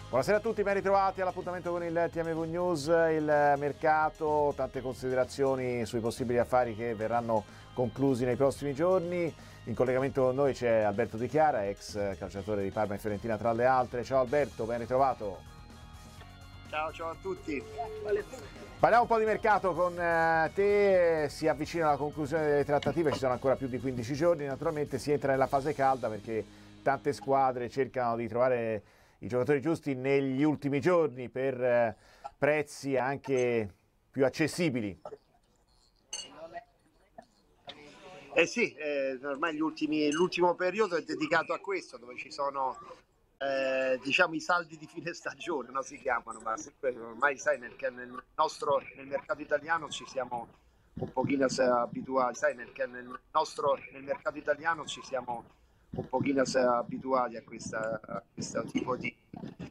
Buonasera a tutti, ben ritrovati all'appuntamento con il TMV News, il mercato, tante considerazioni sui possibili affari che verranno conclusi nei prossimi giorni. In collegamento con noi c'è Alberto Di Chiara, ex calciatore di Parma e Fiorentina tra le altre. Ciao Alberto, ben ritrovato. Ciao a tutti. Parliamo un po' di mercato con te, si avvicina la conclusione delle trattative, ci sono ancora più di 15 giorni, naturalmente si entra nella fase calda perché tante squadre cercano di trovare i giocatori giusti negli ultimi giorni per prezzi anche più accessibili. Sì, ormai l'ultimo periodo è dedicato a questo, dove ci sono diciamo i saldi di fine stagione, no? Si chiamano, ma ormai sai nel mercato italiano ci siamo un pochino abituati, sai nel mercato italiano ci siamo un pochino abituati a questo tipo